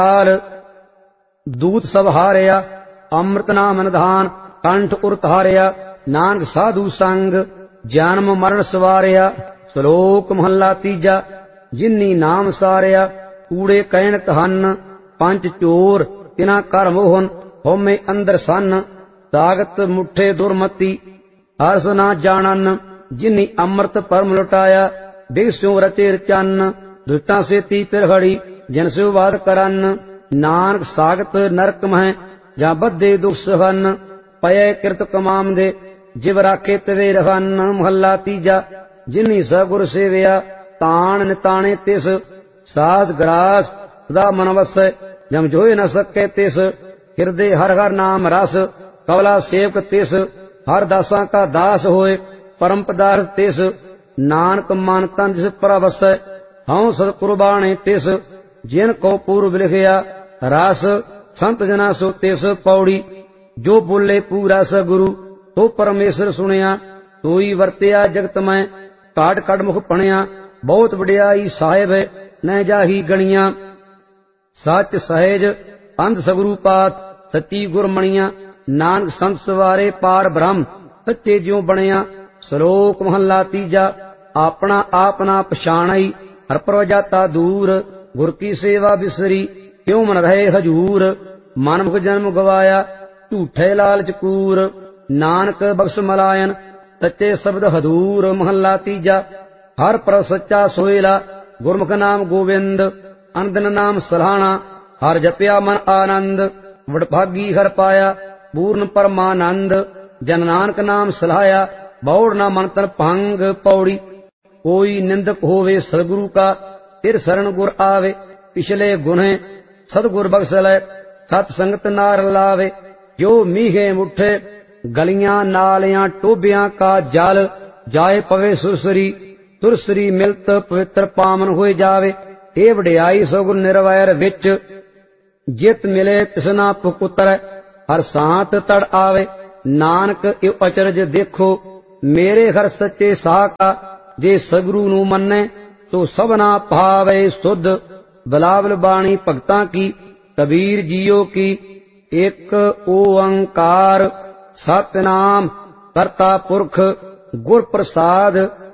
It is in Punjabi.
ਦੂਤ ਸਭ ਹਾਰਿਆ, ਅੰਮ੍ਰਿਤ ਨਾਮ ਨਿਧਾਨ, ਕੰਠ ਉਰ ਧਾਰਿਆ, ਨਾਨਕ ਸਾਧੂ ਸੰਗ, ਜਨਮ ਮਰਨ ਸਵਾਰਿਆ। ਸ਼ਲੋਕ ਮਹੱਲਾ ਤੀਜਾ। ਜਿਨੀ ਨਾਮ ਸਾਰਿਆ, ਕੂੜੇ ਕਹਿਣ ਕਹਨ, ਪੰਜ ਚੋਰ ਤਿਨਾ ਕਰ ਮੋਹਨ, ਹਉਮੈ ਅੰਦਰ ਸੰਨ, ਤਾਗਤ ਮੁੱਠੇ ਦੁਰਮਤੀ, ਹਰਸ ਨਾ ਜਾਣਨ। ਜਿਨੀ ਅੰਮ੍ਰਿਤ ਪਰਮ ਲੁਟਾਇਆ, ਬਿਗ ਸਿਉ ਰਚੇ ਰਚਨ, ਦੁਸ਼ਟਾਂ ਸੇਤੀ ਪਿਰ ਹੜੀ, ਜਨ ਸਿਉ ਵਾਦ ਕਰਨ। ਨਾਨਕ ਸਾਗਤ ਨਰਕ ਮਹਿ, ਜਾਂ ਬੱਧੇ ਦੁਖ ਸਹਨ, ਪਏ ਕਿਰਤ ਕਮਾਮ ਦੇ, ਜਿਵ ਰਾਖੇ ਤਵੇ ਰਹਨ। ਮਹੱਲਾ ਤੀਜਾ। ਜਿਨੀ ਸਗੁਰ ਸੇਵਿਆ, ਤਾਣ ਨਿਤਾਣੇ ਤਿਸ, ਸਾਸ ਗਰਾਸ ਸਦਾ ਮਨ ਵਸੈ, ਜਮ ਜੋਇ ਨ ਸਕੈ ਤਿਸ। ਹਿਰਦੇ ਹਰ ਹਰ ਨਾਮ ਰਸ, ਕਵਲਾ ਸੇਵਕ ਤਿਸ, ਹਰ ਦਾਸਾਂ ਕਾ ਦਾਸ ਹੋਏ, ਪਰਮ ਪਦਾਰਥ ਤਿਸ। ਨਾਨਕ ਮਨ ਤਨ ਜਿਸ ਪ੍ਰਵਸੈ, ਹਉ ਸਦ ਕੁਰਬਾਣੇ ਤਿਸ। ਜਿਨ ਕੋ ਪੂਰਬ ਲਿਖਿਆ, ਰਸ ਸੰਤ ਜਨਾ ਸੋ ਤਿਸ। ਪੌੜੀ। ਜੋ ਬੋਲੇ ਪੂਰਾ ਸਗੁਰੂ, ਤੋ ਪਰਮੇਸ਼ਰ ਸੁਣਿਆ, ਤੋਈ ਵਰਤਿਆ ਜਗਤ ਮੈਂ, ਕਾਟ ਕੜ ਮੁਖ ਪਣਿਆ। ਬਹੁਤ ਵਡਿਆਈ ਸਾਹਿਬ, ਨਹਿ ਜਾਹੀ ਗਣੀਆਂ, ਸੱਚ ਸਹਿਜ ਅੰਧ ਸਗੁਰੂ ਪਾਤ, ਸੱਚੀ ਗੁਰਮਣੀਆਂ। ਨਾਨਕ ਸੰਤ ਸਵਾਰੇ ਪਾਰ ਬ੍ਰਹਮ, ਸੱਚੇ ਜਿਉ ਬਣਿਆ। ਸ਼ਲੋਕ ਮਹੱਲਾ ਤੀਜਾ। ਆਪਣਾ ਆਪ ਨਾ ਪਛਾਣਈ, ਹਰ ਪ੍ਰਭ ਜਾਤਾ ਦੂਰ, ਗੁਰ ਕੀ ਸੇਵਾ ਬਿਸਰੀ, ਕਿਉ ਮਨ ਰਹੇ ਹਜੂਰ। ਮਨ ਮੁਖ ਜਨਮ ਗਵਾਇਆ, ਝੂਠੇ ਲਾਲਚ ਕੂਰ, ਨਾਨਕ ਬਖਸ਼ ਮਲਾਇਨ, ਸੱਚੇ ਸ਼ਬਦ ਹਦੂਰ। ਮਹੱਲਾ ਤੀਜਾ। ਹਰ ਪ੍ਰਭ ਸੱਚਾ ਸੋਇਲਾ, ਗੁਰਮੁਖ ਨਾਮ ਗੋਬਿੰਦ, ਅਨੰਦਨ ਨਾਮ ਸਲਾਹਣਾ, ਹਰ ਜਪਿਆ ਮਨ ਆਨੰਦ। ਵਡਭਾਗੀ ਹਰ ਪਾਇਆ, ਪੂਰਨ ਪਰਮਾਨੰਦ, ਜਨ ਨਾਨਕ ਨਾਮ ਸਲਾਹਿਆ, ਬੌੜ ਨਾ ਮਨ ਤਨ ਭੰਗ। ਪੌੜੀ। ਕੋਈ ਨਿੰਦਕ ਹੋਵੇ ਸਤਿਗੁਰੂ ਕਾ, ਤਿਰ ਸਰਣ ਗੁਰ ਆਵੇ, ਪਿਛਲੇ ਗੁਨੇ ਸਤਿਗੁਰ ਬਖਸ਼ ਲੈ, ਸਤ ਸੰਗਤ ਨਾਰ ਲਾਵੇ। ਜੋ ਮੀਹੇ ਮੁੱਠੇ, ਗਲੀਆਂ ਨਾਲਿਆਂ ਟੋਭਿਆਂ ਕਾ ਜਲ, ਜਾਏ ਪਵੇ ਸੁਰਸਰੀ, ਸੁਰਸਰੀ ਮਿਲਤ ਪਵਿੱਤਰ ਪਾਵਨ ਹੋਏ ਜਾਵੇ। ਇਹ ਵਡਿਆਈ ਸਗੁਰ ਨਿਰਵੈਰ ਵਿੱਚ, ਜਿਤ ਮਿਲੇ ਤਿਸਨਾ ਪੁਕੁਤਰ, ਹਰ ਸਾਂਤ ਤੜ ਆਵੇ। ਨਾਨਕ ਇਹ ਅਚਰਜ ਦੇਖੋ, ਮੇਰੇ ਹਰ ਸੱਚੇ ਸਾਹ ਕਾ, ਜੇ ਸਗੁਰੂ ਨੂੰ ਮੰਨੇ, ਤੋ ਸਭਨਾ ਭਾਵੇ ਸੁਧ। ਬਲਾਵਲ ਬਾਣੀ ਭਗਤਾਂ ਕੀ, ਕਬੀਰ ਜੀਓ ਕੀ। ਇੱਕ ਓੰਕਾਰ ਸਤਿਨਾਮ ਕਰਤਾ ਪੁਰਖ, ਗੁਰ ਪ੍ਰਸਾਦ।